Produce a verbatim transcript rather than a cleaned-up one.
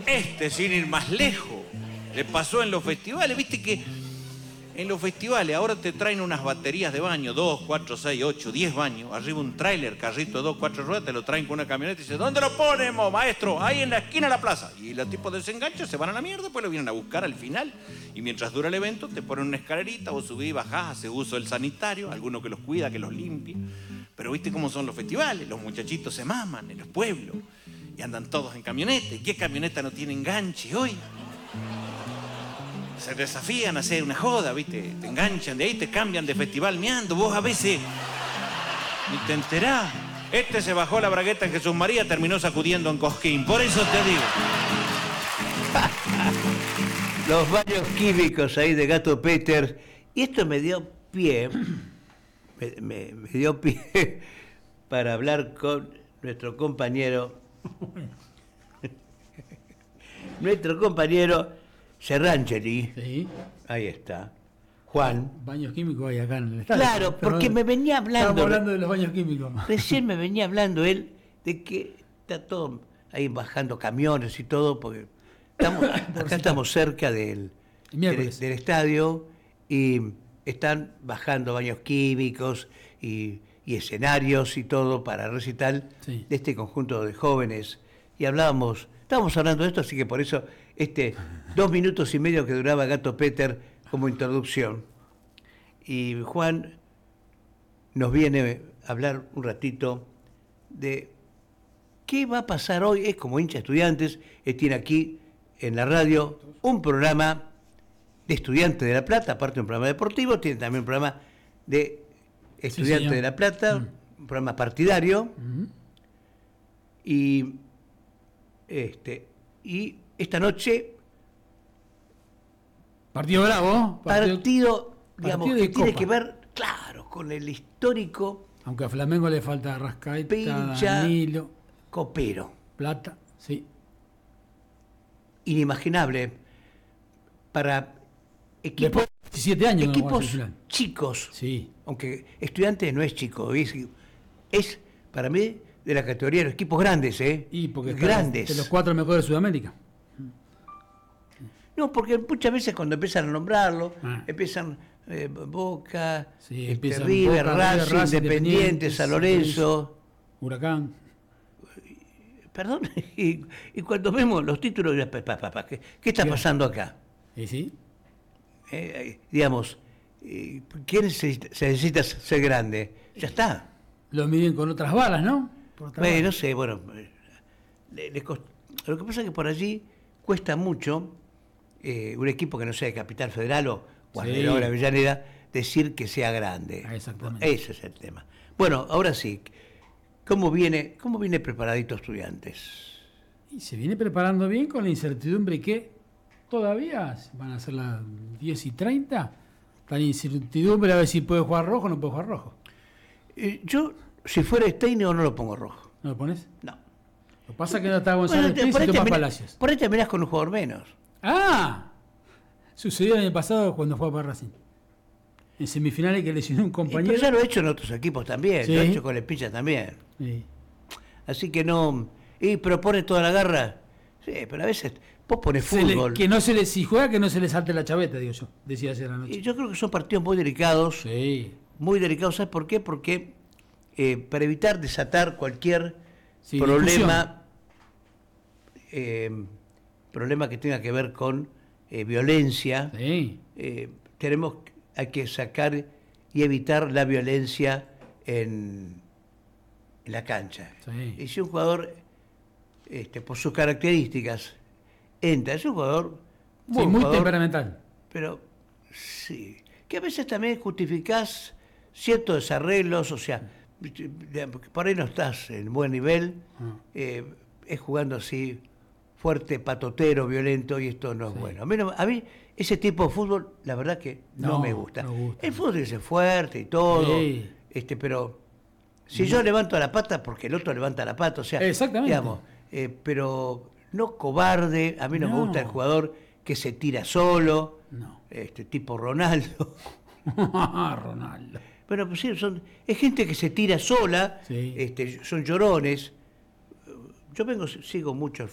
Este, sin ir más lejos, le pasó en los festivales. Viste que en los festivales ahora te traen unas baterías de baño, dos, cuatro, seis, ocho, diez baños. Arriba un tráiler, carrito de dos, cuatro ruedas, te lo traen con una camioneta y dice, ¿dónde lo ponemos, maestro? Ahí en la esquina de la plaza. Y los tipos desenganchan, se van a la mierda, después lo vienen a buscar al final. Y mientras dura el evento, te ponen una escalerita, vos subís, bajás, haces uso del sanitario, alguno que los cuida, que los limpie. Pero viste cómo son los festivales, los muchachitos se maman en los pueblos y andan todos en camioneta. ¿Y qué camioneta no tiene enganche hoy? Se desafían a hacer una joda, ¿viste? Te enganchan de ahí, te cambian de festival meando. Vos a veces ni te enterás. Este se bajó la bragueta en Jesús María, terminó sacudiendo en Cosquín. Por eso te digo. Los baños químicos ahí de Gato Peter. Y esto me dio pie, me, me, me dio pie para hablar con nuestro compañero, nuestro compañero Serrangeli. Sí. Ahí está. Juan. Baños químicos hay acá en el estadio. Claro, porque me venía hablando. Estamos hablando de los baños químicos. Recién me venía hablando él de que está todo ahí bajando camiones y todo, porque estamos, acá estamos cerca del, del, del estadio y están bajando baños químicos y, y escenarios y todo para recital sí. de este conjunto de jóvenes. Y hablábamos, estábamos hablando de esto, así que por eso este dos minutos y medio que duraba Gato Peter como introducción. Y Juan nos viene a hablar un ratito de qué va a pasar hoy. Es como hincha Estudiantes, él tiene aquí en la radio un programa de Estudiantes de La Plata, aparte de un programa deportivo, tiene también un programa de Estudiantes sí, de La Plata, mm. un programa partidario. Mm. Y este y esta noche partido bravo, partido, partido digamos partido que tiene Copa. que ver, claro, con el histórico. Aunque a Flamengo le falta Rascaeta, Pincha, Danilo, Copero, Plata, sí. Inimaginable para equipos, después de diecisiete años, equipos no chicos. Sí. Aunque Estudiantes no es chico, es, es para mí de la categoría de los equipos grandes, ¿eh? Y porque grandes. De los cuatro mejores de Sudamérica. No, porque muchas veces cuando empiezan a nombrarlo, ah. empiezan eh, Boca, sí, este, River, Boca, Racing, Racing, Independiente, San Lorenzo. Huracán. Perdón, y, y cuando vemos los títulos, ¿qué, qué está pasando acá? ¿Y sí? Eh, digamos, eh, ¿quién se, se necesita ser grande? Ya está. Lo miden con otras balas, ¿no? Bueno, no sé, bueno, le, le cost... lo que pasa es que por allí cuesta mucho eh, un equipo que no sea de Capital Federal o Guardián de Avellaneda decir que sea grande. Ah, exactamente. Ese es el tema. Bueno, ahora sí, ¿cómo viene, cómo viene preparadito Estudiantes? Y se viene preparando bien con la incertidumbre que todavía van a ser las diez y treinta. Está la incertidumbre a ver si puede jugar rojo o no puede jugar rojo. Eh, yo, si fuera técnico, no lo pongo rojo. ¿No lo pones? No. Lo que pasa es que no está González bueno, Pérez y Tomás termina, Palacios. Por ahí terminás con un jugador menos. ¡Ah! Sucedió el año pasado cuando fue a Racing. En semifinales que lesionó un compañero. Pero ya lo he hecho en otros equipos también. ¿Sí? Lo he hecho con el Pincha también. Sí. Así que no... Y propone toda la garra. Sí, pero a veces vos pones se fútbol. Le, que no se le, si juega, que no se le salte la chaveta, digo yo. Decía ayer anoche. Y yo creo que son partidos muy delicados. Sí. Muy delicados. ¿Sabes por qué? Porque eh, para evitar desatar cualquier sí, problema... Eh, problema que tenga que ver con eh, violencia, sí. eh, tenemos hay que sacar y evitar la violencia en, en la cancha. Sí. Y si un jugador, este, por sus características, entra, es un jugador muy, sí, muy jugador, temperamental. Pero sí, que a veces también justificás ciertos desarreglos, o sea, por ahí no estás en buen nivel, ah. eh, es jugando así fuerte, patotero, violento, y esto no es sí. bueno. A mí, no, a mí ese tipo de fútbol, la verdad que no, no me gusta. No gusta. El fútbol es fuerte y todo, sí. este, pero si no. yo levanto la pata, porque el otro levanta la pata, o sea, exactamente. digamos, eh, pero no cobarde, a mí no, no me gusta el jugador que se tira solo, no. este tipo Ronaldo. Ronaldo. Bueno, pues sí, son, es gente que se tira sola, sí. este, son llorones. Yo vengo, sigo mucho